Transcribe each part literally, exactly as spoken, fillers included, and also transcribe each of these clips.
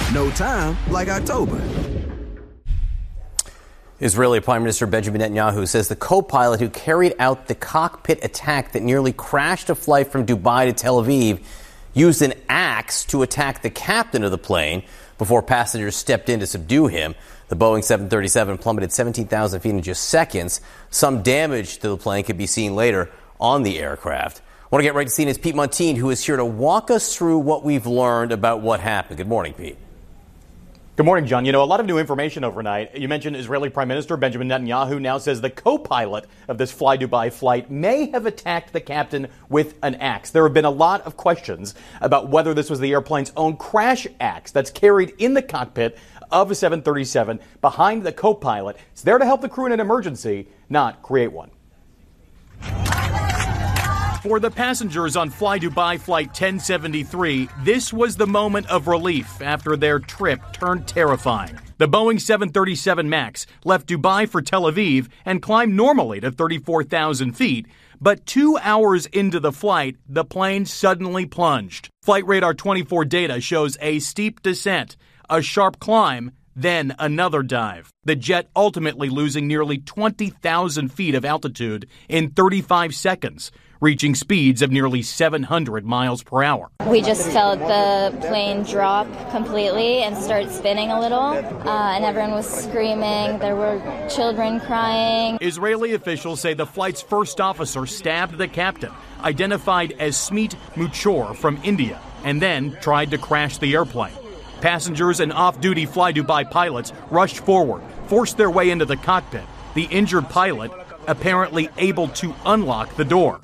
No time like October. Israeli Prime Minister Benjamin Netanyahu says the co-pilot who carried out the cockpit attack that nearly crashed a flight from Dubai to Tel Aviv used an axe to attack the captain of the plane before passengers stepped in to subdue him. The Boeing seven thirty-seven plummeted seventeen thousand feet in just seconds. Some damage to the plane could be seen later on the aircraft. I want to get right to C N N's Pete Montine, who is here to walk us through what we've learned about what happened. Good morning, Pete. Good morning, John. You know, a lot of new information overnight. You mentioned Israeli Prime Minister Benjamin Netanyahu now says the co-pilot of this Fly Dubai flight may have attacked the captain with an axe. There have been a lot of questions about whether this was the airplane's own crash axe that's carried in the cockpit of a seven thirty-seven behind the co-pilot. It's there to help the crew in an emergency, not create one. For the passengers on Fly Dubai Flight ten seventy-three, this was the moment of relief after their trip turned terrifying. The Boeing seven thirty-seven MAX left Dubai for Tel Aviv and climbed normally to thirty-four thousand feet, but two hours into the flight, the plane suddenly plunged. Flight Radar twenty-four data shows a steep descent, a sharp climb, then another dive. The jet ultimately losing nearly twenty thousand feet of altitude in thirty-five seconds, reaching speeds of nearly seven hundred miles per hour. We just felt the plane drop completely and start spinning a little, uh, and everyone was screaming. There were children crying. Israeli officials say the flight's first officer stabbed the captain, identified as Smit Muchor from India, and then tried to crash the airplane. Passengers and off-duty Fly Dubai pilots rushed forward, forced their way into the cockpit. The injured pilot apparently able to unlock the door.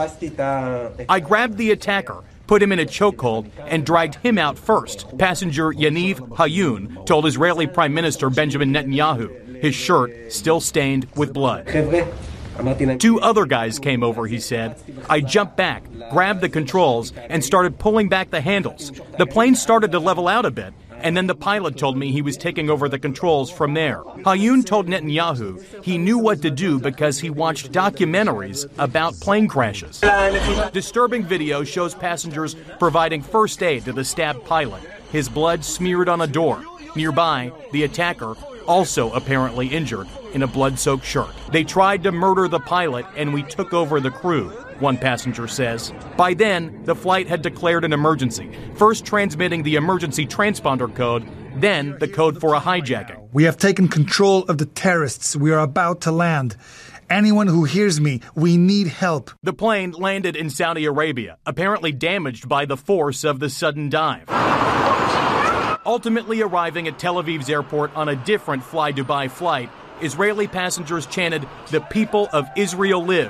I grabbed the attacker, put him in a chokehold, and dragged him out first. Passenger Yaniv Hayun told Israeli Prime Minister Benjamin Netanyahu, his shirt still stained with blood. Two other guys came over, he said. I jumped back, grabbed the controls, and started pulling back the handles. The plane started to level out a bit, and then the pilot told me he was taking over the controls from there. Hayun told Netanyahu he knew what to do because he watched documentaries about plane crashes. Disturbing video shows passengers providing first aid to the stabbed pilot, his blood smeared on a door. Nearby, the attacker, also apparently injured, in a blood-soaked shirt. They tried to murder the pilot, and we took over the crew, one passenger says. By then, the flight had declared an emergency, first transmitting the emergency transponder code, then the code for a hijacking. We have taken control of the terrorists. We are about to land. Anyone who hears me, we need help. The plane landed in Saudi Arabia, apparently damaged by the force of the sudden dive. Ultimately arriving at Tel Aviv's airport on a different Fly Dubai flight, Israeli passengers chanted, "The people of Israel live,"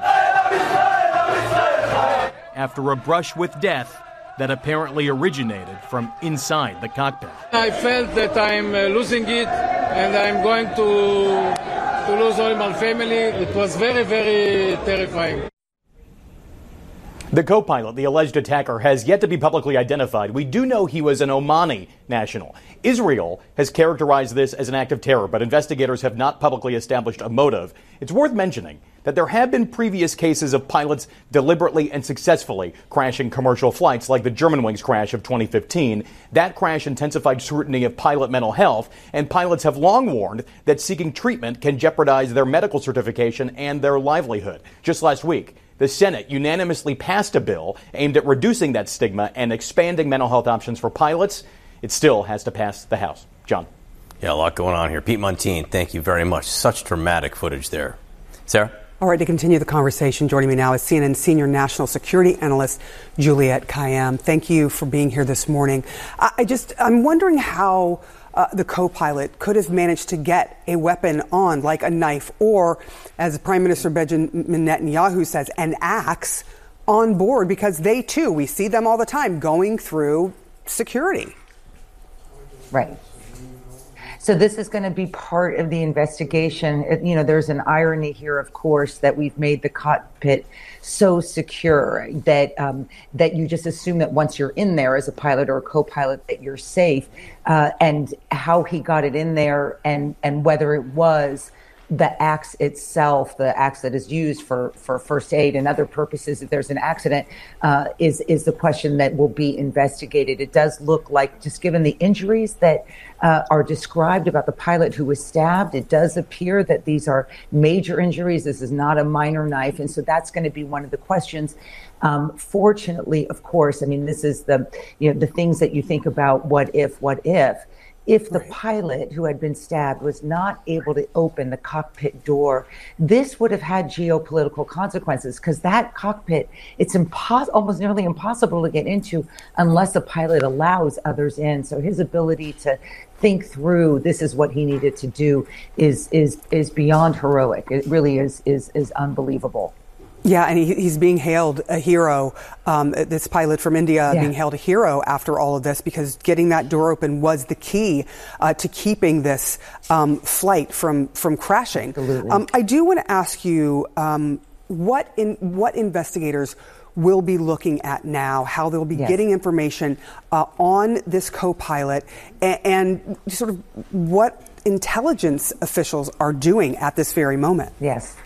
after a brush with death that apparently originated from inside the cockpit. I felt that I'm uh, losing it and I'm going to, to lose all my family. It was very, very terrifying. The co-pilot, the alleged attacker, has yet to be publicly identified. We do know he was an Omani national. Israel has characterized this as an act of terror, but investigators have not publicly established a motive. It's worth mentioning that there have been previous cases of pilots deliberately and successfully crashing commercial flights, like the Germanwings crash of twenty fifteen. That crash intensified scrutiny of pilot mental health, and pilots have long warned that seeking treatment can jeopardize their medical certification and their livelihood. Just last week, the Senate unanimously passed a bill aimed at reducing that stigma and expanding mental health options for pilots. It still has to pass the House. John. Yeah, a lot going on here. Pete Montine, thank you very much. Such dramatic footage there. Sarah? All right, to continue the conversation, joining me now is C N N senior national security analyst Juliette Kayyem. Thank you for being here this morning. I, I just, I'm wondering how uh, the co-pilot could have managed to get a weapon on, like a knife, or, as Prime Minister Benjamin Netanyahu says, an axe on board, because they too, we see them all the time going through security. Right. So this is going to be part of the investigation. It, you know, there's an irony here, of course, that we've made the cockpit so secure that um, that you just assume that once you're in there as a pilot or a co-pilot that you're safe. Uh, and how he got it in there and, and whether it was the axe itself, the axe that is used for, for first aid and other purposes, if there's an accident, uh, is is the question that will be investigated. It does look like, just given the injuries that uh, are described about the pilot who was stabbed, it does appear that these are major injuries. This is not a minor knife. And so that's going to be one of the questions. Um, fortunately, of course, I mean, this is the, you know, the things that you think about, what if, what if. If the pilot who had been stabbed was not able to open the cockpit door, this would have had geopolitical consequences, because that cockpit, it's impos- almost nearly impossible to get into unless the pilot allows others in. So his ability to think through this is what he needed to do is is is beyond heroic. It really is is is unbelievable. Yeah, and he, he's being hailed a hero. Um, this pilot from India yeah. being hailed a hero after all of this, because getting that door open was the key uh, to keeping this um, flight from from crashing. Absolutely. Um, I do want to ask you um, what in what investigators will be looking at now, how they'll be yes. getting information uh, on this co-pilot, and, and sort of what intelligence officials are doing at this very moment. Yes.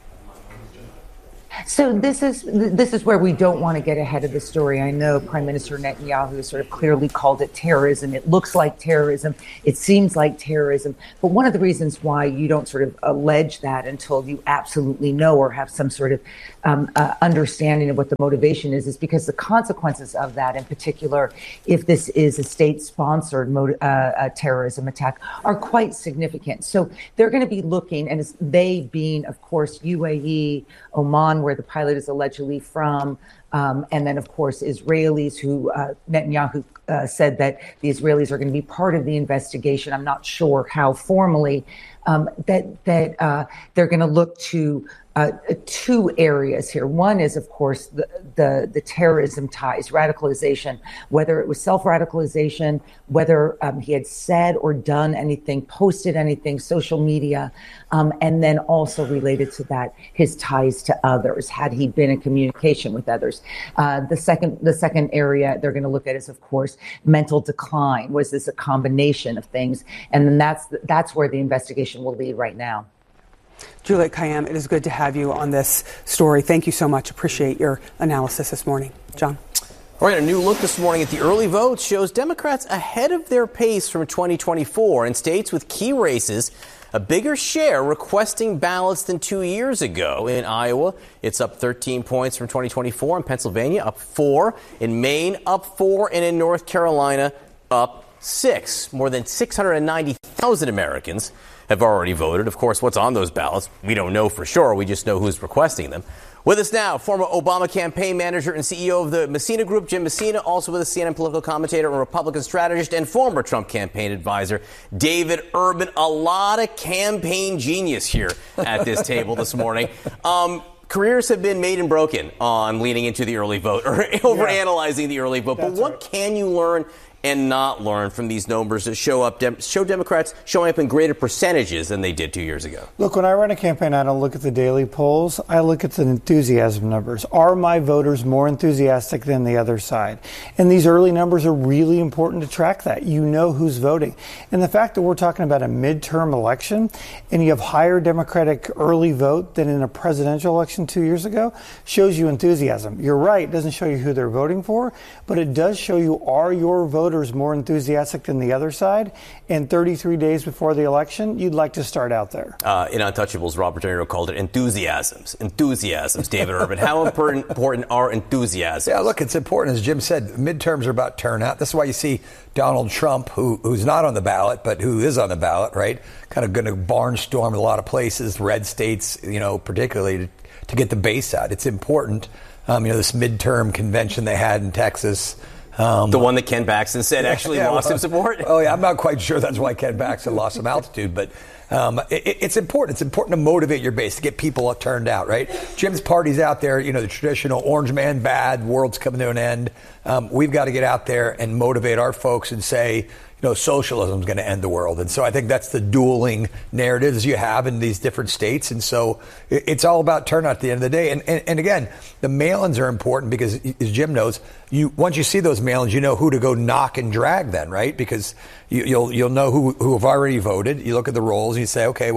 So this is this is where we don't want to get ahead of the story. I know Prime Minister Netanyahu sort of clearly called it terrorism. It looks like terrorism. It seems like terrorism. But one of the reasons why you don't sort of allege that until you absolutely know or have some sort of um, uh, understanding of what the motivation is, is because the consequences of that, in particular, if this is a state-sponsored mo- uh, a terrorism attack, are quite significant. So they're going to be looking, and it's they being, of course, U A E, Oman, where the pilot is allegedly from, um, and then, of course, Israelis who uh, Netanyahu uh, said that the Israelis are going to be part of the investigation. I'm not sure how formally, um, that that uh, they're going to look to uh, two areas here. One is, of course, the, the, the terrorism ties, radicalization, whether it was self-radicalization, whether um, he had said or done anything, posted anything, social media, um, and then also related to that, his ties to others. Had he been in communication with others? Uh, the second, the second area they're going to look at is, of course, mental decline. Was this a combination of things? And then that's that's where the investigation will lead right now. Juliette Kayyem, it is good to have you on this story. Thank you so much. Appreciate your analysis this morning. John? All right, a new look this morning at the early votes shows Democrats ahead of their pace from twenty twenty-four in states with key races, a bigger share requesting ballots than two years ago. In Iowa, it's up thirteen points from twenty twenty-four. In Pennsylvania, up four. In Maine, up four. And in North Carolina, up six. More than six hundred ninety thousand Americans have already voted. Of course, what's on those ballots, we don't know for sure. We just know who's requesting them. With us now, former Obama campaign manager and C E O of the Messina Group, Jim Messina, also with us, C N N political commentator and Republican strategist, and former Trump campaign advisor, David Urban. A lot of campaign genius here at this table this morning. Um, careers have been made and broken on leaning into the early vote or overanalyzing yeah. the early vote. That's but what right. can you learn and not learn from these numbers that show up, show Democrats showing up in greater percentages than they did two years ago? Look, when I run a campaign, I don't look at the daily polls. I look at the enthusiasm numbers. Are my voters more enthusiastic than the other side? And these early numbers are really important to track that. You know who's voting. And the fact that we're talking about a midterm election and you have higher Democratic early vote than in a presidential election two years ago shows you enthusiasm. You're right. It doesn't show you who they're voting for, but it does show you, are your voters more enthusiastic than the other side? And thirty-three days before the election, you'd like to start out there. Uh, in Untouchables, Robert De Niro called it enthusiasms. Enthusiasms, David Urban. How important, important are enthusiasms? Yeah, look, it's important. As Jim said, midterms are about turnout. That's why you see Donald Trump, who who's not on the ballot, but who is on the ballot, right? Kind of going to barnstorm a lot of places, red states, you know, particularly to, to get the base out. It's important. Um, you know, this midterm convention they had in Texas. Um, the one that Ken Paxton said yeah, actually yeah, lost well, some support? Oh, yeah, I'm not quite sure that's why Ken Paxton lost some altitude, but um, it, it's important. It's important to motivate your base, to get people turned out, right? Jim's party's out there, you know, the traditional orange man bad, world's coming to an end. Um, we've got to get out there and motivate our folks and say, you know, socialism is going to end the world. And so I think that's the dueling narratives you have in these different states. And so it's all about turnout at the end of the day. And, and, and again, the mail-ins are important because, as Jim knows, you once you see those mail-ins, you know who to go knock and drag then, right? Because you, you'll you'll know who, who have already voted. You look at the rolls and you say, okay, well,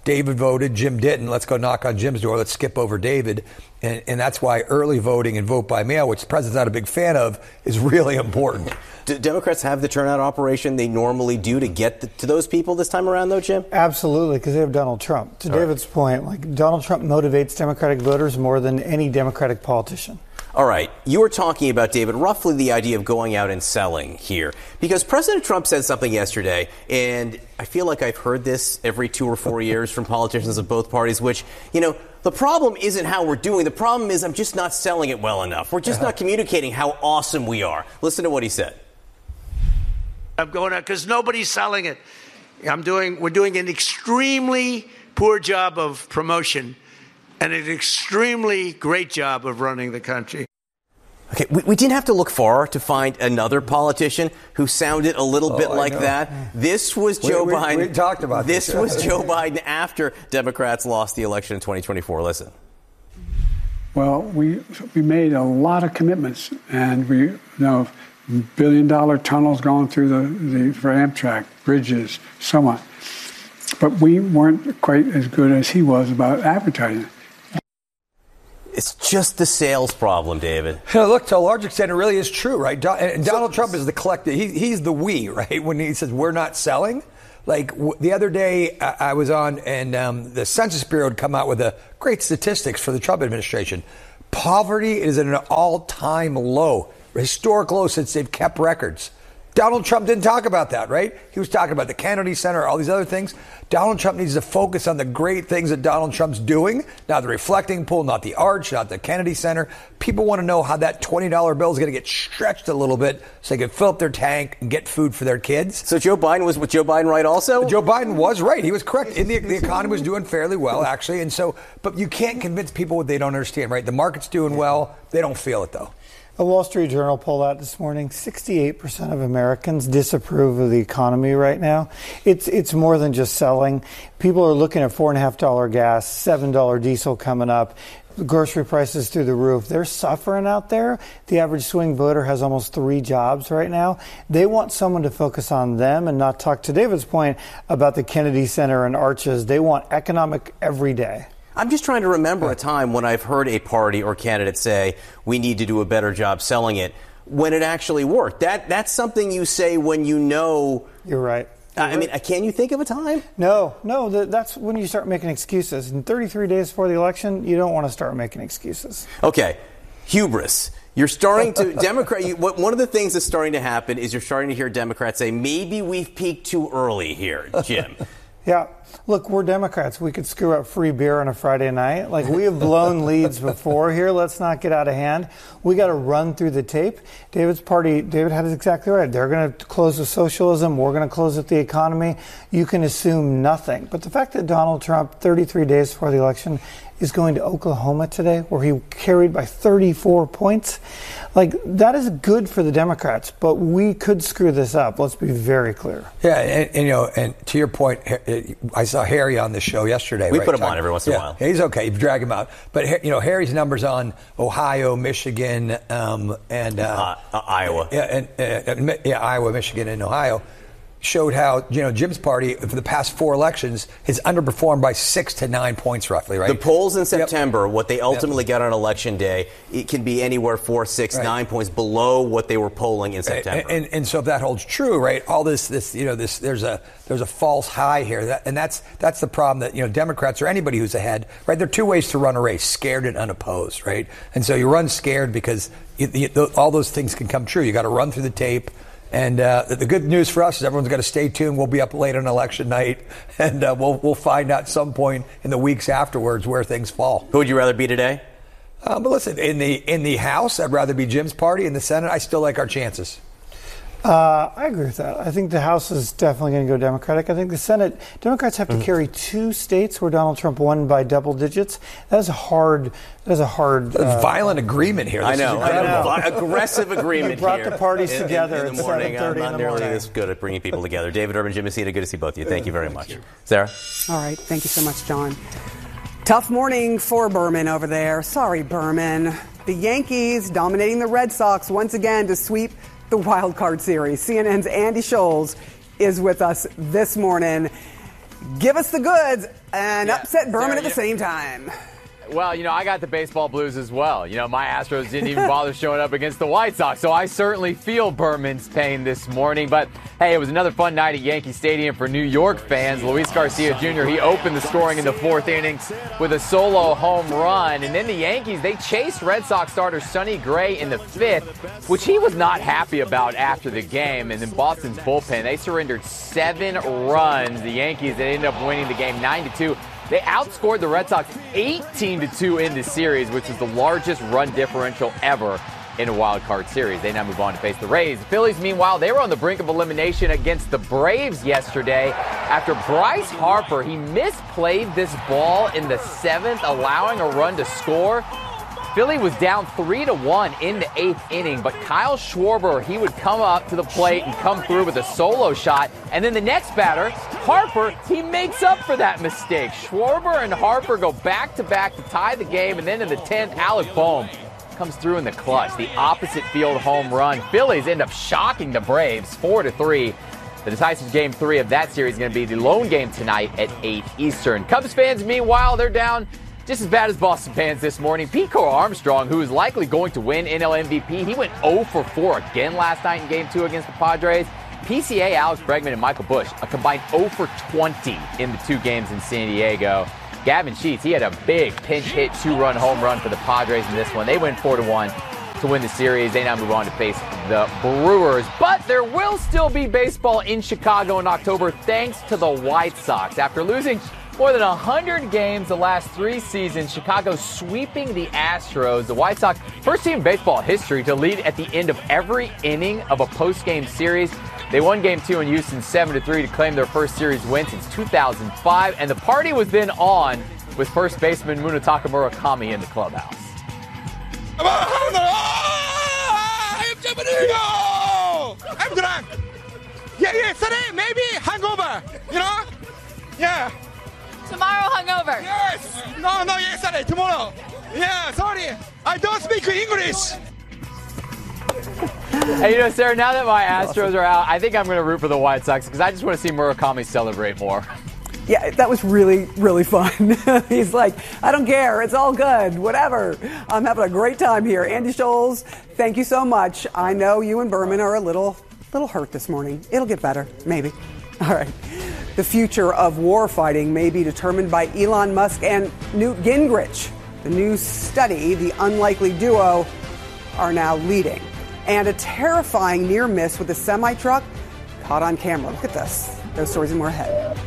David voted, Jim didn't. Let's go knock on Jim's door. Let's skip over David. And, and that's why early voting and vote by mail, which the president's not a big fan of, is really important. Do Democrats have the turnout operation they normally do to get the, to those people this time around, though, Jim? Absolutely, because they have Donald Trump. To All David's right. point, like Donald Trump motivates Democratic voters more than any Democratic politician. All right. You were talking about, David, roughly the idea of going out and selling here. Because President Trump said something yesterday, and I feel like I've heard this every two or four years from politicians of both parties, which, you know, the problem isn't how we're doing. The problem is I'm just not selling it well enough. We're just uh-huh. not communicating how awesome we are. Listen to what he said. I'm going out because nobody's selling it. I'm doing, we're doing an extremely poor job of promotion and an extremely great job of running the country. Okay, we, we didn't have to look far to find another politician who sounded a little oh, bit I like know. that. This was Joe we, we, Biden. We talked about this. This was Joe Biden after Democrats lost the election in twenty twenty-four. Listen. Well, we we made a lot of commitments, and we you know billion dollar tunnels going through the, the for Amtrak, bridges, so on. But we weren't quite as good as he was about advertising. It's just the sales problem, David. You know, look, to a large extent, it really is true, right? Do- and Donald so, Trump is the collective. He, he's the we, right? When he says we're not selling. Like w- the other day I, I was on, and um, the Census Bureau had come out with a great statistics for the Trump administration. Poverty is at an all-time low, historic low since they've kept records. Donald Trump didn't talk about that, right? He was talking about the Kennedy Center, all these other things. Donald Trump needs to focus on the great things that Donald Trump's doing, not the reflecting pool, not the arch, not the Kennedy Center. People want to know how that twenty dollar bill is going to get stretched a little bit so they can fill up their tank and get food for their kids. So Joe Biden was with Joe Biden right also? Joe Biden was right. He was correct. In the, the economy was doing fairly well, actually. And so, but you can't convince people what they don't understand, right? The market's doing well. They don't feel it, though. A Wall Street Journal poll out this morning, sixty-eight percent of Americans disapprove of the economy right now. It's it's more than just selling. People are looking at four point five dollars gas, seven dollars diesel coming up, grocery prices through the roof. They're suffering out there. The average swing voter has almost three jobs right now. They want someone to focus on them and not talk, to David's point, about the Kennedy Center and arches. They want economic every day. I'm just trying to remember a time when I've heard a party or candidate say we need to do a better job selling it when it actually worked. That that's something you say when you know. You're right. You're I mean, right. can you think of a time? No, no. The, that's when you start making excuses. In thirty-three days before the election, you don't want to start making excuses. Okay, hubris. You're starting to Democrat. You, what, one of the things that's starting to happen is you're starting to hear Democrats say maybe we've peaked too early here, Jim. Yeah. Look, we're Democrats. We could screw up free beer on a Friday night. Like, we have blown leads before here. Let's not get out of hand. We got to run through the tape. David's party, David had it exactly right. They're going to close with socialism. We're going to close with the economy. You can assume nothing. But the fact that Donald Trump, thirty-three days before the election, is going to Oklahoma today, where he carried by thirty-four points, like, that is good for the Democrats. But we could screw this up. Let's be very clear. Yeah, and, and you know, and to your point, I saw Harry on the show yesterday. We right? put him Talk, on every once in yeah, a while. He's okay. You drag him out. But, you know, Harry's numbers on Ohio, Michigan, um, and uh, uh, uh, Iowa. Yeah, and, uh, yeah, Iowa, Michigan, and Ohio showed how, you know, Jim's party for the past four elections has underperformed by six to nine points roughly, right? The polls in September, yep. what they ultimately yep. got on election day, it can be anywhere four, six, right. nine points below what they were polling in September. And, and, and so if that holds true, right, all this, this, you know, this, there's a, there's a false high here. That, and that's, that's the problem that, you know, Democrats or anybody who's ahead, right, there are two ways to run a race, scared and unopposed, right? And so you run scared because you, you, all those things can come true. You got to run through the tape. And uh, the good news for us is everyone's got to stay tuned. We'll be up late on election night, and uh, we'll we'll find out some point in the weeks afterwards where things fall. Who would you rather be today? Uh, but listen, in the in the House, I'd rather be Jim's party. In the Senate, I still like our chances. Uh, I agree with that. I think the House is definitely going to go Democratic. I think the Senate, Democrats have to mm. carry two states where Donald Trump won by double digits. That is a hard, that is a hard, uh, violent agreement here. This I know, I know. Aggressive agreement. You brought here. the parties in, together in, in the morning. I'm not nearly morning. this good at bringing people together. David Urban, Jim Messina, good to see both of you. Thank you very much, you. Sarah. All right, thank you so much, John. Tough morning for Berman over there. Sorry, Berman. The Yankees dominating the Red Sox once again to sweep the wild card series. C N N's Andy Scholes is with us this morning. give us the goods and Yeah, upset Berman Sarah, at the you- same time. Well, you know, I got the baseball blues as well. You know, my Astros didn't even bother showing up against the White Sox, so I certainly feel Berman's pain this morning. But, hey, it was another fun night at Yankee Stadium for New York fans. Luis Garcia Junior, he opened the scoring in the fourth inning with a solo home run. And then the Yankees, they chased Red Sox starter Sonny Gray in the fifth, which he was not happy about after the game. And then Boston's bullpen, they surrendered seven runs. The Yankees, they ended up winning the game nine to two. They outscored the Red Sox eighteen to two in the series, which is the largest run differential ever in a wild card series. They now move on to face the Rays. The Phillies, meanwhile, they were on the brink of elimination against the Braves yesterday after Bryce Harper, he misplayed this ball in the seventh, allowing a run to score. Philly was down three to one in the eighth inning, but Kyle Schwarber, he would come up to the plate and come through with a solo shot. And then the next batter, Harper, he makes up for that mistake. Schwarber and Harper go back-to-back to tie the game, and then in the tenth, Alec Bohm comes through in the clutch. The opposite field home run. Phillies end up shocking the Braves four to three. The decisive game three of that series is going to be the lone game tonight at eight Eastern. Cubs fans, meanwhile, they're down just as bad as Boston fans this morning. Pico Armstrong, who is likely going to win N L M V P, he went oh for four again last night in game two against the Padres. P C A, Alex Bregman, and Michael Busch, a combined oh for twenty in the two games in San Diego. Gavin Sheets, he had a big pinch hit two-run home run for the Padres in this one. They win four to one to win the series. They now move on to face the Brewers. But there will still be baseball in Chicago in October thanks to the White Sox. After losing more than one hundred games the last three seasons, Chicago sweeping the Astros. The White Sox, first team in baseball history to lead at the end of every inning of a post-game series. They won game two in Houston seven to three to claim their first series win since two thousand five. And the party was then on with first baseman Munetaka Murakami in the clubhouse. I'm drunk. Yeah, yesterday maybe hangover, you know? Yeah. Tomorrow hungover. Yes. No, no, yesterday, tomorrow. Yeah, sorry. I don't speak English. Hey, you know, Sarah, now that my Astros are out, I think I'm going to root for the White Sox because I just want to see Murakami celebrate more. Yeah, that was really, really fun. He's like, I don't care. It's all good. Whatever. I'm having a great time here. Andy Scholes, thank you so much. I know you and Berman are a little, little hurt this morning. It'll get better, maybe. All right. The future of war fighting may be determined by Elon Musk and Newt Gingrich. The new study, the unlikely duo, are now leading. And a terrifying near miss with a semi-truck caught on camera. Look at this. Those stories and more ahead.